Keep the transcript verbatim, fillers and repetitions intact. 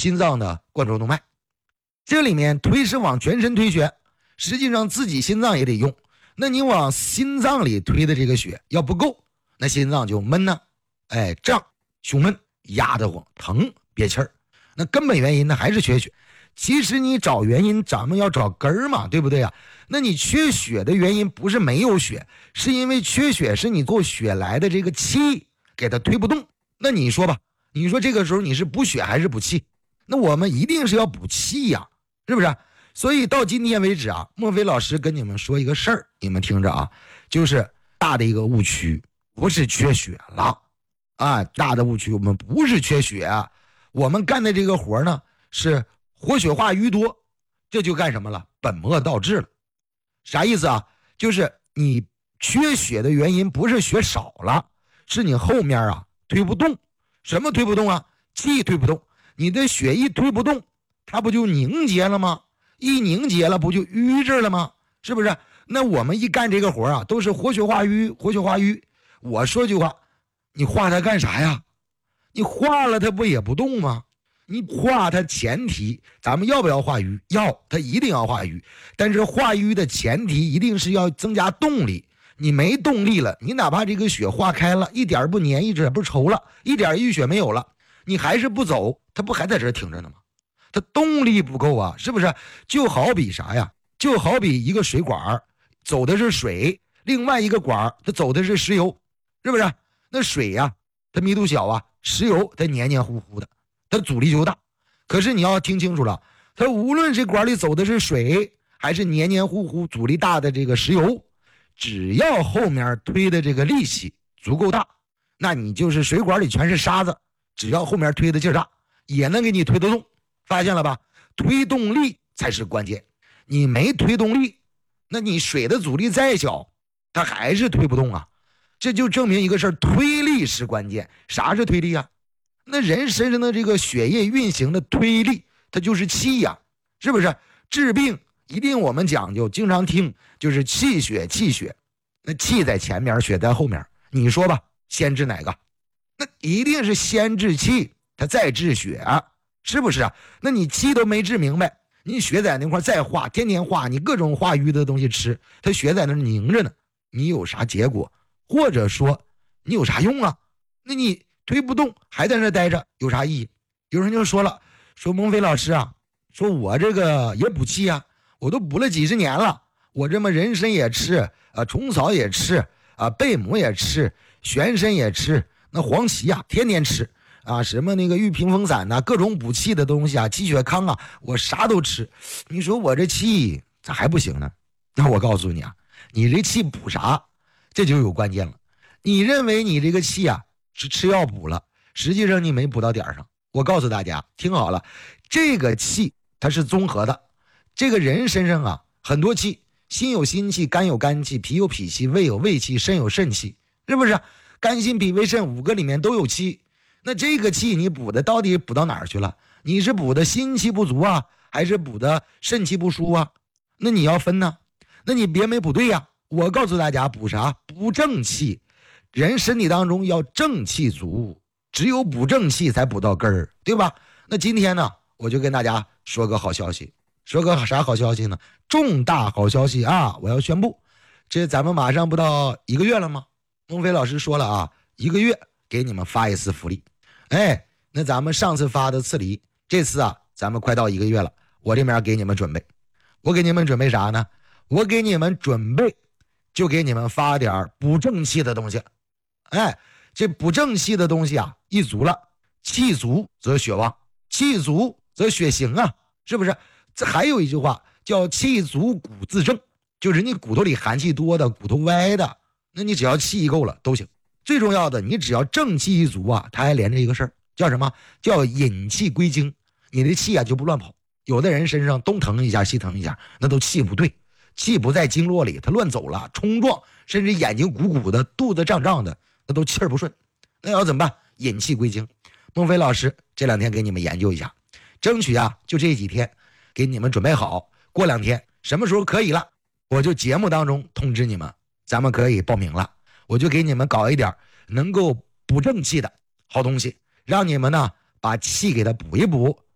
心脏的冠状动脉。这里面推是往全身推血，实际上自己心脏也得用。那你往心脏里推的这个血要不够，那心脏就闷呢，哎，胀、胸闷、压得慌、疼、憋气儿。那根本原因呢还是缺血。其实你找原因，咱们要找根儿嘛，对不对啊？那你缺血的原因不是没有血，是因为缺血是你做血来的这个气给它推不动。那你说吧，你说这个时候你是补血还是补气？那我们一定是要补气呀，是不是？所以到今天为止啊，莫非老师跟你们说一个事儿，你们听着啊，就是大的一个误区，不是缺血了啊，大的误区，我们不是缺血啊，我们干的这个活呢是活血化瘀多，这就干什么了？本末倒置了。啥意思啊？就是你缺血的原因不是血少了，是你后面啊推不动。什么推不动啊？气推不动。你的血一推不动，它不就凝结了吗？一凝结了不就瘀着了吗？是不是？那我们一干这个活啊，都是活血化瘀，活血化瘀。我说句话，你化它干啥呀？你化了它不也不动吗？你化它前提，咱们要不要化瘀？要，它一定要化瘀。但是化瘀的前提一定是要增加动力。你没动力了，你哪怕这个血化开了，一点不粘，一点不稠了，一点淤血没有了，你还是不走，它不还在这停着呢吗？它动力不够啊，是不是？就好比啥呀？就好比一个水管走的是水，另外一个管它走的是石油，是不是？那水呀，它密度小啊，石油它黏黏糊糊的，它阻力就大。可是你要听清楚了，它无论这管里走的是水还是黏黏糊糊阻力大的这个石油，只要后面推的这个力气足够大，那你就是水管里全是沙子，只要后面推的劲儿大，也能给你推得动。发现了吧？推动力才是关键。你没推动力，那你水的阻力再小，它还是推不动啊。这就证明一个事儿，推力是关键。啥是推力啊？那人身上的这个血液运行的推力，它就是气呀，是不是？治病一定我们讲究，经常听就是气血气血，那气在前面，血在后面。你说吧，先治哪个？那一定是先治气，它再治血啊。是不是啊？那你气都没治明白，你血在那块再化，天天化，你各种化瘀的东西吃，它血在那凝着呢，你有啥结果？或者说你有啥用啊？那你推不动还在那待着有啥意义？有人就说了，说孟非老师啊，说我这个也补气啊，我都补了几十年了，我这么人参也吃啊，虫草也吃啊，贝母也吃，玄参也吃，那黄芪啊天天吃啊，什么那个玉屏风散呐、啊，各种补气的东西啊，积血康啊，我啥都吃。你说我这气咋还不行呢？那我告诉你啊，你这气补啥？这就有关键了。你认为你这个气啊是吃药补了，实际上你没补到点上。我告诉大家，听好了，这个气它是综合的。这个人身上啊很多气，心有心气，肝有肝气，脾有脾气，胃有胃气，肾有肾气，是不是？肝心脾胃肾五个里面都有气。那这个气你补的到底补到哪儿去了？你是补的心气不足啊，还是补的肾气不舒啊？那你要分呢，那你别没补对呀。我告诉大家，补啥？补正气。人身体当中要正气足，只有补正气才补到根儿，对吧？那今天呢，我就跟大家说个好消息。说个啥好消息呢？重大好消息啊！我要宣布，这咱们马上不到一个月了吗？孟非老师说了啊，一个月给你们发一次福利。哎，那咱们上次发的次梨，这次啊，咱们快到一个月了，我这边给你们准备，我给你们准备啥呢？我给你们准备，就给你们发点补正气的东西。哎，这补正气的东西啊，一足了，气足则血旺，气足则血行啊，是不是？这还有一句话叫气足骨自正，就是你骨头里寒气多的，骨头歪的，那你只要气够了都行。最重要的，你只要正气一足啊，它还连着一个事儿，叫什么？叫引气归经。你的气啊就不乱跑。有的人身上东疼一下西疼一下，那都气不对，气不在经络里，他乱走了，冲撞，甚至眼睛鼓鼓的，肚子胀胀的，那都气儿不顺。那要怎么办？引气归经。孟非老师这两天给你们研究一下，争取啊就这几天给你们准备好，过两天什么时候可以了，我就节目当中通知你们，咱们可以报名了。我就给你们搞一点能够补正气的好东西，让你们呢把气给它补一补，